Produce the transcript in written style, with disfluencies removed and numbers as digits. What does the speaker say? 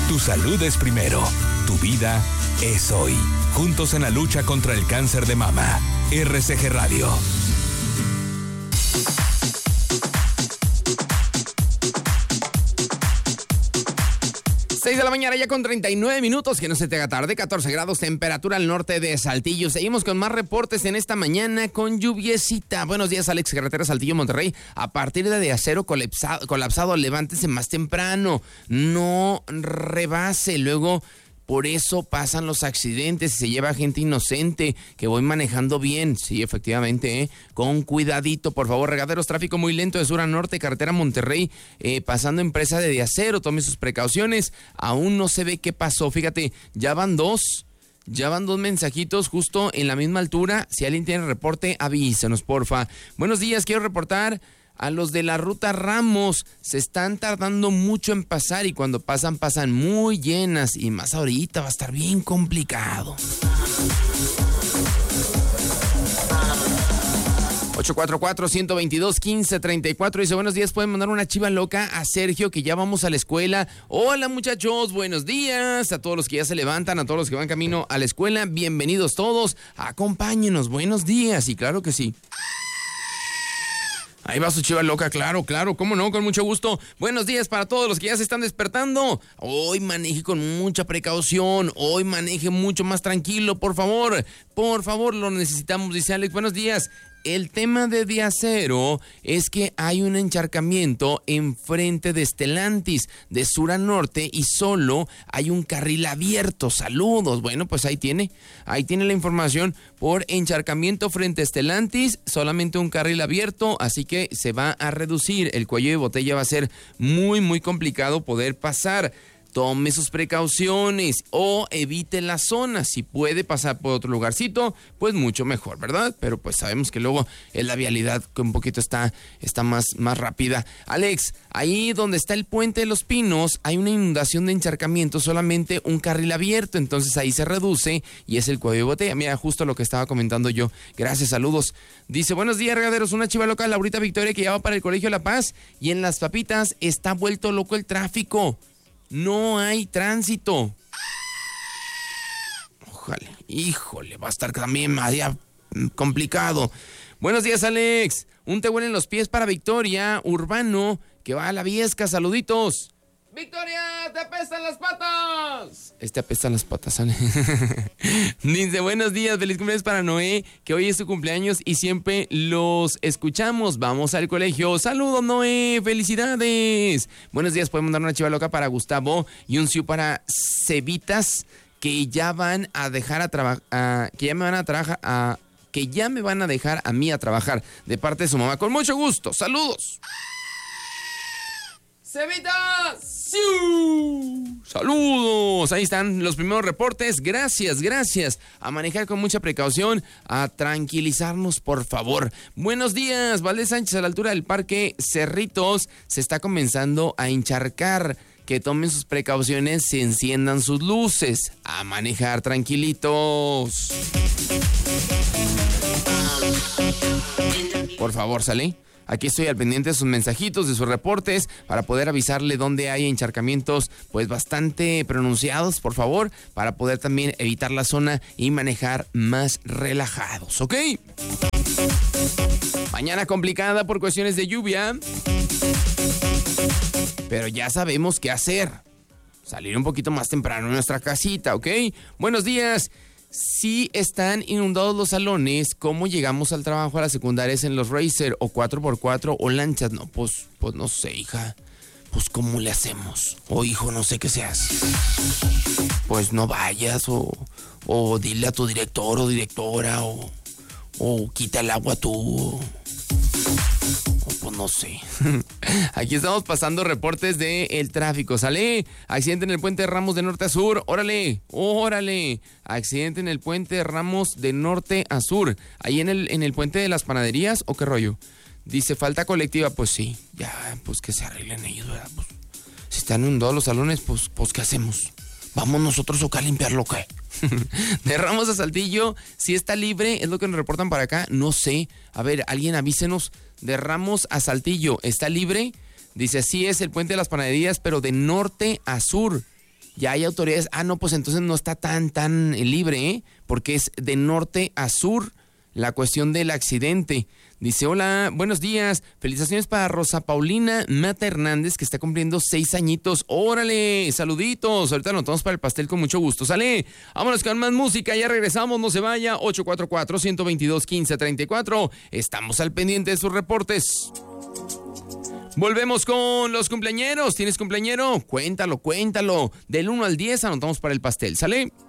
Tu salud es primero. Tu vida es hoy. Juntos en la lucha contra el cáncer de mama. RCG Radio. 6 de la mañana ya con 39 minutos, que no se te haga tarde, 14 grados, temperatura al norte de Saltillo. Seguimos con más reportes en esta mañana con lluviecita. Buenos días, Alex, carretera Saltillo, Monterrey. A partir de acero colapsado, levántese más temprano, no rebase, luego... Por eso pasan los accidentes, se lleva gente inocente, que voy manejando bien. Sí, efectivamente, con cuidadito, por favor. Regaderos, tráfico muy lento de sur a norte, carretera Monterrey, pasando empresa de acero, tome sus precauciones. Aún no se ve qué pasó, fíjate, ya van dos mensajitos justo en la misma altura. Si alguien tiene reporte, avísenos, porfa. Buenos días, quiero reportar... A los de la ruta Ramos, se están tardando mucho en pasar y cuando pasan muy llenas y más ahorita va a estar bien complicado. 844-122-1534 dice, buenos días, pueden mandar una chiva loca a Sergio que ya vamos a la escuela. Hola muchachos, buenos días a todos los que ya se levantan, a todos los que van camino a la escuela, bienvenidos todos, acompáñenos, buenos días, y claro que sí. Ahí va su chiva loca, claro, cómo no, con mucho gusto. Buenos días para todos los que ya se están despertando. Hoy maneje con mucha precaución, hoy maneje mucho más tranquilo, por favor, lo necesitamos, dice Alex. Buenos días. El tema de Diacero es que hay un encharcamiento enfrente de Stellantis, de sur a norte, y solo hay un carril abierto. Saludos. Bueno, pues ahí tiene la información. Por encharcamiento frente a Stellantis, solamente un carril abierto, así que se va a reducir. El cuello de botella va a ser muy, muy complicado poder pasar. Tome sus precauciones o evite la zona. Si puede pasar por otro lugarcito, pues mucho mejor, ¿verdad? Pero pues sabemos que luego es la vialidad que un poquito está más rápida. Alex, ahí donde está el Puente de los Pinos, hay una inundación de encharcamiento, solamente un carril abierto, entonces ahí se reduce y es el cuello de botella. Mira, justo lo que estaba comentando yo. Gracias, saludos. Dice, buenos días, regaderos, una chiva loca, Laurita Victoria, que ya va para el Colegio La Paz, y en Las Papitas está vuelto loco el tráfico. No hay tránsito. Híjole, va a estar también más complicado. Buenos días, Alex. Un te huelen los pies para Victoria, Urbano, que va a la Viesca. Saluditos. ¡Victoria, te apestan las patas! Apestan las patas, ¿sale? Dice, buenos días, feliz cumpleaños para Noé, que hoy es su cumpleaños y siempre los escuchamos. Vamos al colegio. ¡Saludos, Noé! ¡Felicidades! Buenos días, podemos dar una chiva loca para Gustavo y un siu para Cevitas, que ya van a dejar a trabajar, que ya me van a dejar a mí a trabajar, de parte de su mamá. Con mucho gusto. ¡Saludos! ¡Cevitas! ¡Saludos! Ahí están los primeros reportes. Gracias. A manejar con mucha precaución, a tranquilizarnos, por favor. Buenos días, Valdés Sánchez, a la altura del Parque Cerritos se está comenzando a encharcar. Que tomen sus precauciones, se enciendan sus luces. A manejar tranquilitos. Por favor, ¿sale? Aquí estoy al pendiente de sus mensajitos, de sus reportes, para poder avisarle dónde hay encharcamientos, pues bastante pronunciados, por favor, para poder también evitar la zona y manejar más relajados, ¿ok? Mañana complicada por cuestiones de lluvia, pero ya sabemos qué hacer. Salir un poquito más temprano en nuestra casita, ¿ok? Buenos días. Si están inundados los salones, ¿cómo llegamos al trabajo a la secundaria? ¿Es en los Racer o 4x4 o lanchas? No, pues no sé, hija. Pues ¿cómo le hacemos? O hijo, no sé qué seas. Pues no vayas o dile a tu director o directora o quita el agua tú. Pues no sé. Aquí estamos pasando reportes del tráfico. ¿Sale? Accidente en el puente de Ramos de norte a sur. ¡Órale! Accidente en el puente de Ramos de norte a sur. Ahí en el puente de las panaderías, ¿o qué rollo? Dice, falta colectiva. Pues sí, ya, pues que se arreglen ellos, ¿verdad? Pues, si están inundados los salones, pues ¿qué hacemos? ¿Vamos nosotros acá a limpiarlo o qué? De Ramos a Saltillo, si está libre, es lo que nos reportan para acá, no sé. A ver, alguien avísenos. De Ramos a Saltillo, ¿está libre? Dice, sí es el puente de las panaderías, pero de norte a sur. ya hay autoridades. No, pues entonces no está tan libre, ¿eh? Porque es de norte a sur la cuestión del accidente. Dice, hola, buenos días, felicitaciones para Rosa Paulina Mata Hernández, que está cumpliendo 6 añitos. ¡Órale! Saluditos, ahorita nos tomamos para el pastel con mucho gusto. ¡Sale! Vámonos con más música, ya regresamos, no se vaya. 844-122-1534. Estamos al pendiente de sus reportes. Volvemos con los cumpleañeros. ¿Tienes cumpleañero? Cuéntalo. Del 1 al 10 anotamos para el pastel. ¿Sale?